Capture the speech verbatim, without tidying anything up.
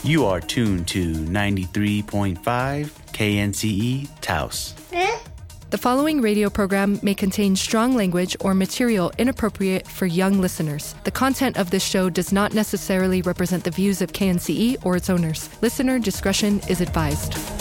You are tuned to ninety-three point five K N C E Taos. The following radio program may contain strong language or material inappropriate for young listeners. The content of this show does not necessarily represent the views of K N C E or its owners. Listener discretion is advised.